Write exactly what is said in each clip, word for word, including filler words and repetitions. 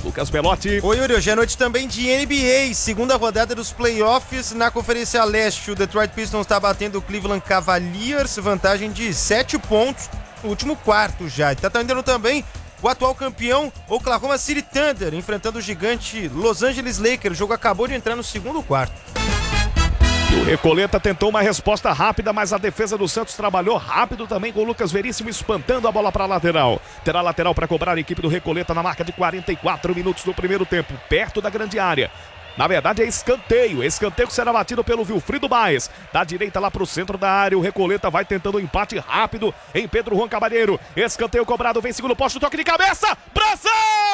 Lucas Belotti. Oi, Yuri, hoje é noite também de N B A, segunda rodada dos playoffs na Conferência Leste. O Detroit Pistons está batendo o Cleveland Cavaliers, vantagem de sete pontos no último quarto já. Está atendendo também o atual campeão Oklahoma City Thunder, enfrentando o gigante Los Angeles Lakers. O jogo acabou de entrar no segundo quarto. O Recoleta tentou uma resposta rápida, mas a defesa do Santos trabalhou rápido também com o Lucas Veríssimo espantando a bola para a lateral. Terá lateral para cobrar a equipe do Recoleta na marca de quarenta e quatro minutos do primeiro tempo, perto da grande área. Na verdade é escanteio, escanteio que será batido pelo Wilfrido Baez. Da direita lá para o centro da área, o Recoleta vai tentando um empate rápido em Pedro Juan Cavalheiro. Escanteio cobrado, vem segundo poste, toque de cabeça, Brasil!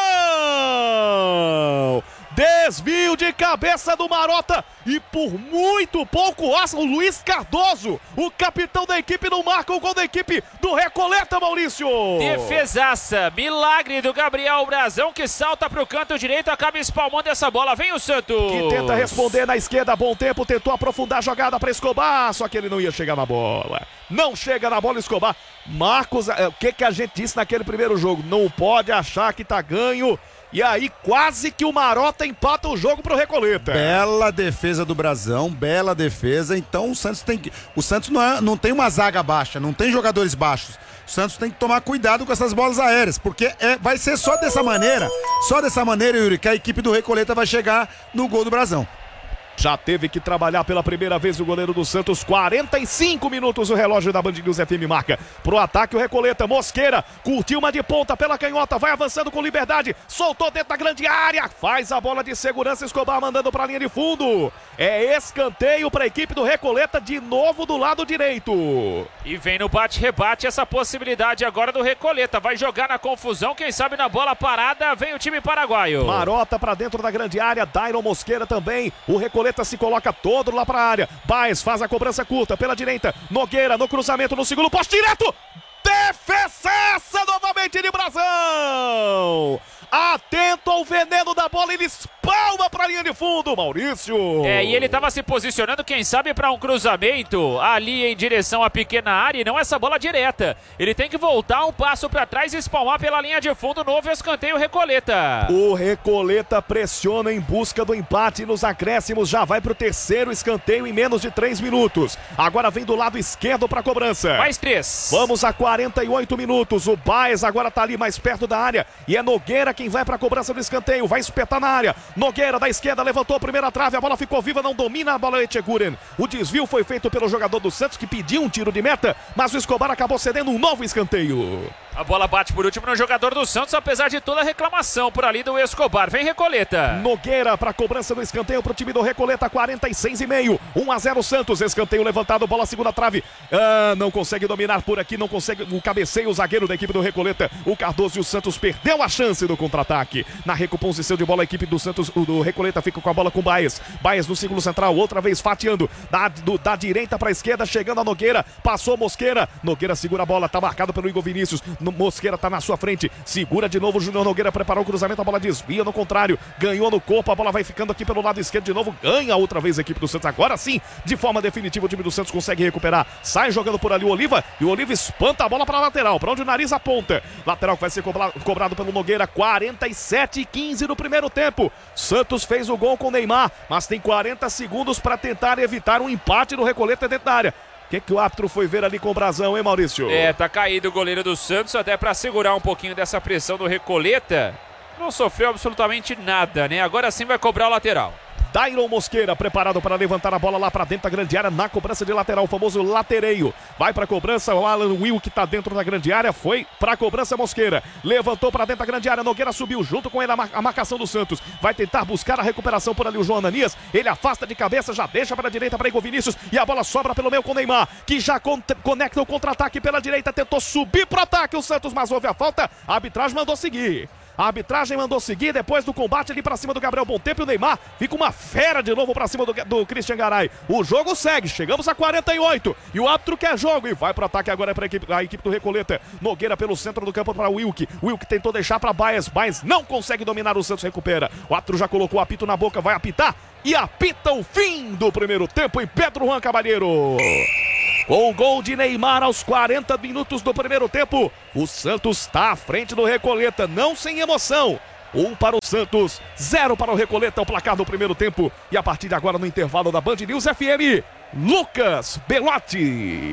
Desvio de cabeça do Marota e por muito pouco o Luiz Cardoso, o capitão da equipe, não marca o gol da equipe do Recoleta, Maurício. Defesaça, milagre do Gabriel Brazão que salta para o canto direito, acaba espalmando essa bola, vem o Santos. Que tenta responder na esquerda, bom tempo, tentou aprofundar a jogada para Escobar, só que ele não ia chegar na bola. Não chega na bola Escobar. Marcos, o que, que a gente disse naquele primeiro jogo? Não pode achar que tá ganho. E aí quase que o Marota empata o jogo pro Recoleta. Bela defesa do Brazão, bela defesa. Então o Santos tem que... O Santos não, é, não tem uma zaga baixa, não tem jogadores baixos. O Santos tem que tomar cuidado com essas bolas aéreas, porque é, vai ser só dessa maneira, só dessa maneira, Yuri, que a equipe do Recoleta vai chegar no gol do Brazão. Já teve que trabalhar pela primeira vez o goleiro do Santos. quarenta e cinco minutos o relógio da Band News F M marca. Pro ataque o Recoleta. Mosqueira curtiu uma de ponta pela canhota. Vai avançando com liberdade. Soltou dentro da grande área. Faz a bola de segurança. Escobar mandando pra linha de fundo. É escanteio pra equipe do Recoleta de novo do lado direito. E vem no bate-rebate essa possibilidade agora do Recoleta. Vai jogar na confusão. Quem sabe na bola parada vem o time paraguaio. Marota pra dentro da grande área. Dairon Mosqueira também. O Recoleta se coloca todo lá para a área. Baez faz a cobrança curta pela direita. Nogueira no cruzamento no segundo poste direto. Defesaça novamente de Brazão. Atento ao veneno da bola, ele espalma para a linha de fundo, Maurício. É, e ele estava se posicionando, quem sabe, para um cruzamento ali em direção à pequena área e não essa bola direta. Ele tem que voltar um passo para trás e espalmar pela linha de fundo, novo escanteio Recoleta. O Recoleta pressiona em busca do empate nos acréscimos, já vai para o terceiro escanteio em menos de três minutos. Agora vem do lado esquerdo para a cobrança. Mais três. Vamos a quarenta e oito minutos, o Baez agora está ali mais perto da área e é Nogueira quem vai para a cobrança do escanteio, vai espetar na área. Nogueira da esquerda levantou a primeira trave, a bola ficou viva, não domina a bola Etcheguren. O desvio foi feito pelo jogador do Santos que pediu um tiro de meta, mas o Escobar acabou cedendo um novo escanteio. A bola bate por último no jogador do Santos, apesar de toda a reclamação por ali do Escobar. Vem Recoleta. Nogueira para a cobrança do escanteio para o time do Recoleta, quarenta e seis e meio. um a zero Santos, escanteio levantado, bola segunda trave. Ah, não consegue dominar por aqui, não consegue o cabeceio, o zagueiro da equipe do Recoleta. O Cardoso e o Santos perdeu a chance do contra-ataque. Na recomposição de bola, a equipe do Santos, o do Recoleta fica com a bola com o Baez. Baez no círculo central, outra vez fatiando. Da, do, da direita para a esquerda, chegando a Nogueira. Passou Mosqueira. Nogueira segura a bola, tá marcado pelo Igor Vinícius. No, Mosqueira tá na sua frente. Segura de novo o Júnior Nogueira, preparou o cruzamento, a bola desvia no contrário. Ganhou no corpo, a bola vai ficando aqui pelo lado esquerdo de novo. Ganha outra vez a equipe do Santos. Agora sim, de forma definitiva, o time do Santos consegue recuperar. Sai jogando por ali o Oliva. E o Oliva espanta a bola para a lateral, para onde o nariz aponta. Lateral que vai ser cobrado, cobrado pelo Nogueira. quarenta e sete e quinze no primeiro tempo. Santos fez o gol com o Neymar, mas tem quarenta segundos para tentar evitar um empate no Recoleta dentro da área. O que, que o árbitro foi ver ali com o Brazão, hein, Maurício? É, tá caído o goleiro do Santos, até para segurar um pouquinho dessa pressão do Recoleta. Não sofreu absolutamente nada, né? Agora sim vai cobrar o lateral. Dairon Mosqueira preparado para levantar a bola lá para dentro da grande área na cobrança de lateral, o famoso latereio. Vai para a cobrança, o Alan Will que está dentro da grande área, foi para a cobrança Mosqueira. Levantou para dentro da grande área, Nogueira subiu junto com ele a, mar a marcação do Santos. Vai tentar buscar a recuperação por ali o João Ananias. Ele afasta de cabeça, já deixa para a direita para Igor Vinícius e a bola sobra pelo meio com o Neymar, que já con conecta o contra-ataque pela direita, tentou subir para o ataque o Santos, mas houve a falta, a arbitragem mandou seguir. A arbitragem mandou seguir depois do combate ali pra cima do Gabriel Bontempo e o Neymar fica uma fera de novo pra cima do, do Christian Garay. O jogo segue, chegamos a quarenta e oito e o árbitro quer jogo e vai pro ataque agora pra equipe, a equipe do Recoleta. Nogueira pelo centro do campo para Wilk. Wilk tentou deixar pra Baez, Baez não consegue dominar, o Santos recupera. O árbitro já colocou o apito na boca, vai apitar e apita o fim do primeiro tempo em Pedro Juan Cavalheiro. Com o gol de Neymar aos quarenta minutos do primeiro tempo, o Santos está à frente do Recoleta, não sem emoção, um para o Santos, zero para o Recoleta, o placar do primeiro tempo. E a partir de agora no intervalo da Band News F M, Lucas Belotti.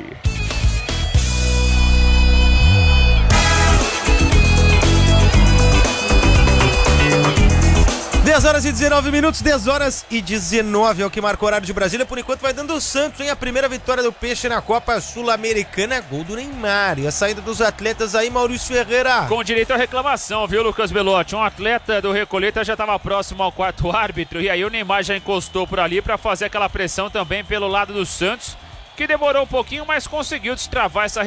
dez horas e dezenove minutos, dez horas e dezenove é o que marca o horário de Brasília. Por enquanto vai dando o Santos, hein? A primeira vitória do Peixe na Copa Sul-Americana, gol do Neymar. E a saída dos atletas aí, Maurício Ferreira. Com direito à reclamação, viu, Lucas Belotti? Um atleta do Recoleta já estava próximo ao quarto árbitro e aí o Neymar já encostou por ali para fazer aquela pressão também pelo lado do Santos, que demorou um pouquinho, mas conseguiu destravar essa